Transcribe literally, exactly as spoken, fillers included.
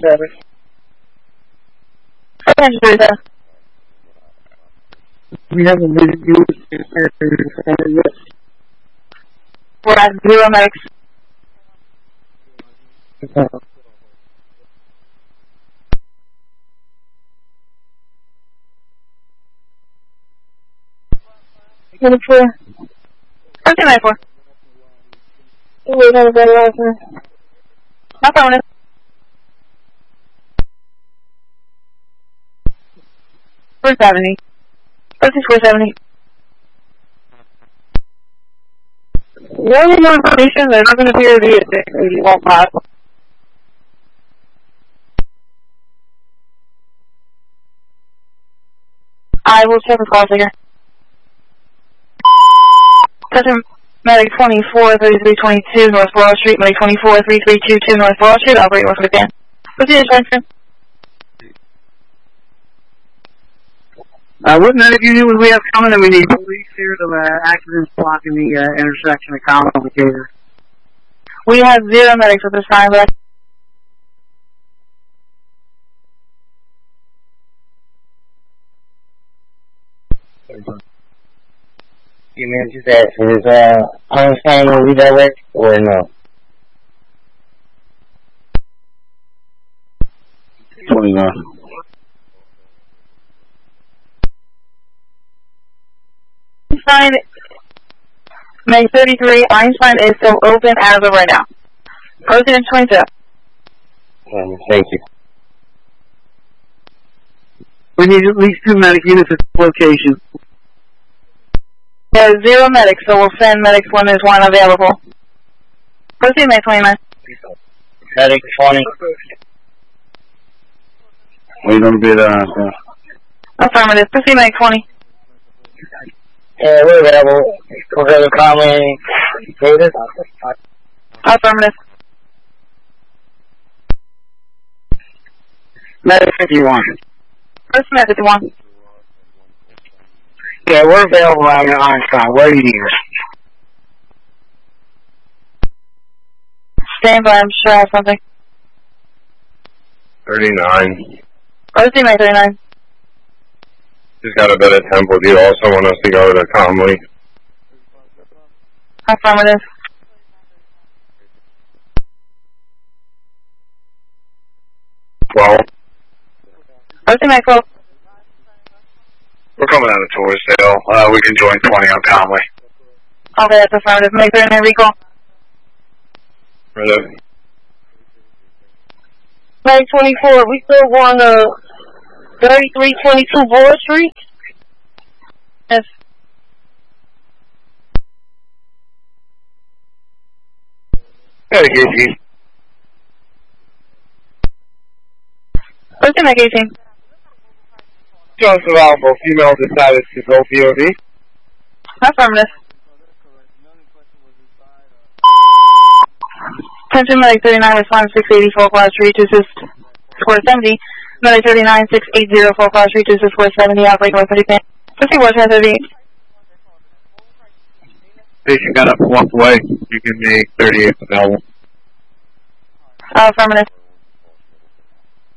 service. Attention, thirty-seven. We have a medic unit in yes. We're at zero medics. Uh, Twenty-four. Thirteen ninety-four. Wait on the better officer. Affirmative. four seventy. Thirteen four seventy. One more information, there doesn't appear to be a eighty-one pod. I will check the call figure. Attention, medic twenty-four thirty-three twenty-two North Laurel Street, medic twenty-four thirty-three twenty-two North Laurel Street, operate north of the can. Proceed to transfer. Uh, what medic unit would we have coming, and we need police here to uh, accidents blocking the uh, intersection of Common and Decatur. We have zero medics at this time, but You mean to that is uh Einstein will redirect or no? twenty-nine. Einstein, May thirty-three, Einstein is still open as of right now. Proceed to twenty-two. Um, thank you. We need at least two medic units at this location. There's zero medics, so we'll send medics when there's one available. Proceed, May twenty-nine. Medic twenty. Wait on a bit, uh, Affirmative. Proceed, May twenty. Yeah, we're available. We're going to call in Decatur. Affirmative. medic fifty-one. First Med fifty-one. Yeah, we're available out in Einstein. Where do you need us? Stand by, I'm sure I have something. thirty-nine. Proceed, May thirty-nine. Just got a bit of tempo. Do you also want us to go to Conley? Affirmative. twelve. Proceed, May twelve. We're coming out of Torresdale. Uh, we can join twenty on Conley. Okay, that's affirmative. May thirty-nine recall. Right. May twenty-four, we still going to thirty-three twenty-two Board Street? Yes. Medication. Proceed, May eighteen. John Survival, female decided to go P O D. Affirmative. Attention, Medic thirty-nine, respond six eighty, four Class Street, to assist four seventy. Medic thirty-nine, six eighty, four Class Street, to assist four seventy, operate north thirty fan. Proceed, Ward ten thirty-eight. Patient got up and walked away. You can make thirty-eight available. Affirmative.